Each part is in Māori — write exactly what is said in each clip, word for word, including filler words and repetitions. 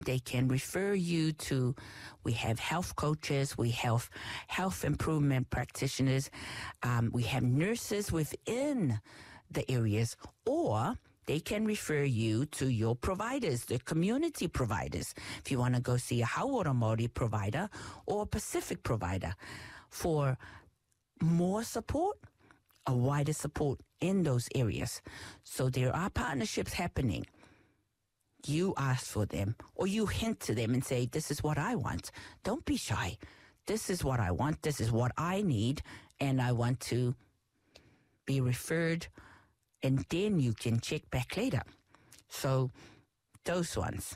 They can refer you to, we have health coaches, we have health improvement practitioners, um, we have nurses within the areas, or they can refer you to your providers, the community providers. If you want to go see a Hauora Māori provider or a Pacific provider for more support, a wider support in those areas. So there are partnerships happening. You ask for them, or you hint to them and say, this is what I want. Don't be shy. This is what I want. This is what I need. And I want to be referred. And then you can check back later. So those ones.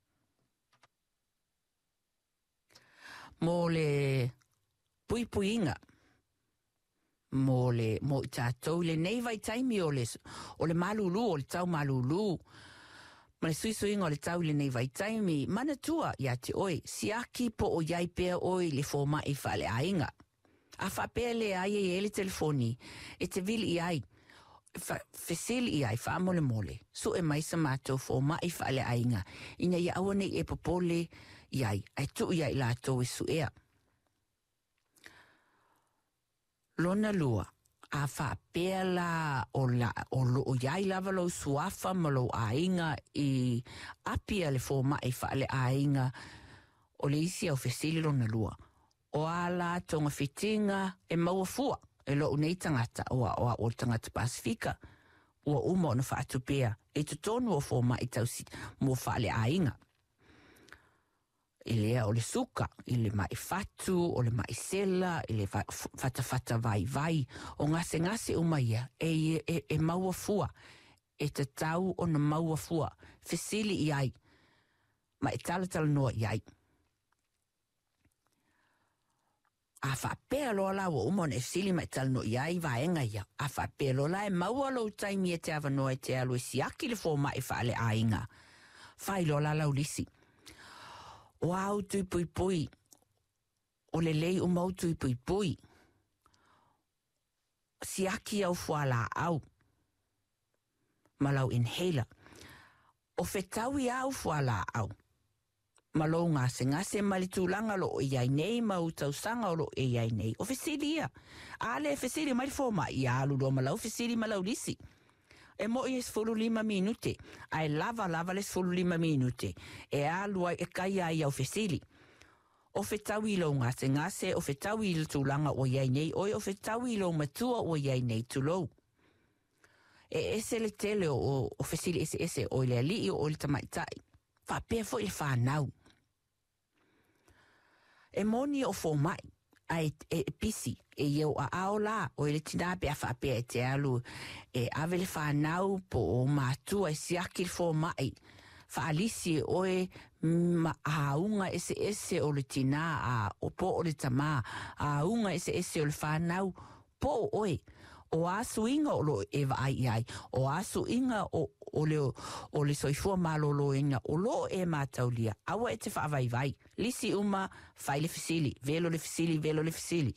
Mō le pui puinga. Mō le mō tātou le nei vai taimi o le, o le malulu, o le tau malulu. Ma le sui suinga o le tau le nei vai taimi, mana tua ia te oi, siaki po o iai pea oi le fōma i wha le ainga. A wha pea le ai e ele telefoni, e te vili i ai, fesili i ai, wha mole mole, so e mai sa mātou fōma i wha le ainga, ina ia awane e popole i ai, ai tu i ai lātou e su ea. Lona lua. A wha pea la o, la, o, lo, o iai lava lo suafa ma lo ainga i apia le fōma i wha le ainga o le isi au fesili lona lua. O ala tonga fitinga e maua fua e lo unei tangata o a o tangata Pasifika o uma o na wha atu pea e tutonu o fōma i tausi mo wha le ainga. I lea o le suka, i le mai fatu, o le mai sela, i le fata fata vai vai, o ngase ngase umaia, e, e, e maua fua, e te tau o na maua fua, fesili i ai, ma e tala tala noa i ai. A whapea loa la o umon e fesili ma e tala noa i ai, vaenga ia. A whapea loa la e maua lo taimi e te awa noa e te alo e siaki le fō mai whaale ainga. Whai loa la lau lisi. O au tui pui pui, o le lei o mau tui pui pui. Siaki au fuala au. Malau inhaler. O whetaui au fuala au. Malau ngase ngase malitulanga lo o iai nei, mau tausanga o lo e iai nei. O whesiri ia. Ale whesiri mai fōma i alu lo malau whesiri malau lisi. E mo i sfulu lima minute. Ai lava lava le sfulu lima minute. E alua e kai ai au fesili. O whetaui lo ngase ngase, o whetaui lo tūlanga o iai nei, oi o whetaui lo matua o iai nei tulou. E ese le tele o, o fesili ese ese o le ali o le tamaitai. Whapea fo i le whanau. E moni o fō mai. Ai e pisi e iau a aola o ele tina pe a whapea e te alu e avele whanau po o mātua e siaki le fō mai whaalisi o e ma aunga ese ese o le tina a o po o le tama a aunga ese ese o le whanau po o e o asu inga o lo e vai ai o asu inga o, o le o le soifua malolo inga o lo e mātaulia awa e te whaavai vai lisi uma whai le fisili velo le fisili velo le fisili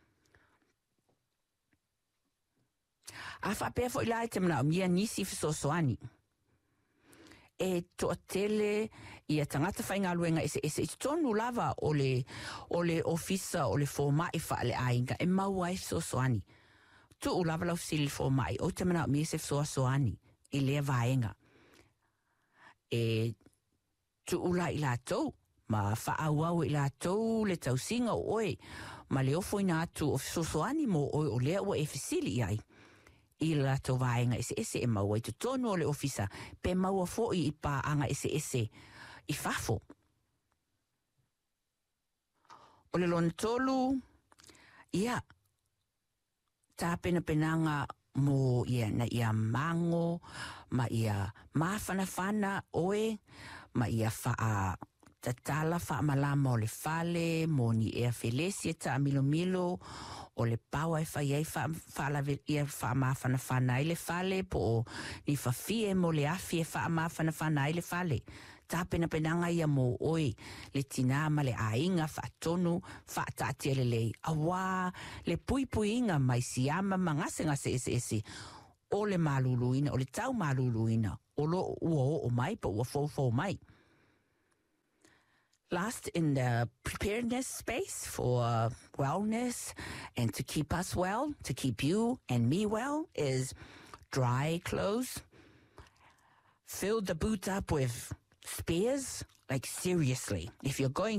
a whapea fo ilai te mana o mia nisi fisosoani e toa tele i a tangata whainga luenga ese ese i tonu lava o le o le ofisa o le fōma i wha le ainga e maua e fisosoani tu u lava lau fisili fō mai, o te mana mi se fsoa soani, i lea vaenga. E tu u la i la tau, ma wha au au i la tau le tau singa o oe, ma le ofo ina atu o fsoa soani mo oe o lea o e fisili ai. I la tau vaenga ese ese e maua i tu tonu o le ofisa, pe maua fo i i pā anga ese ese i fafo. O le lona tolu, ia, tā pena penanga mo ia na ia mango, ma ia mawhana whana oe, ma ia wha tatala wha malama o le fale, mo ni ea Felesia ta milo milo, o le paua e whai ei wha ia wha mawhana whana i le fale, po ni whawhie mo le afi e wha mawhana whana i le fale. Tā pena penanga ia mo oi, le tina ma le ainga wha tonu, wha tātia le lei. Awa, le pui pui inga mai siama mangase ngase ese ese. O le maluluina, o le tau maluluina, o lo ua o mai pa ua fau fau mai. last in the preparedness space for wellness and to keep us well, to keep you and me well, is dry clothes. Fill the boots up with spares. Like, seriously, if you're going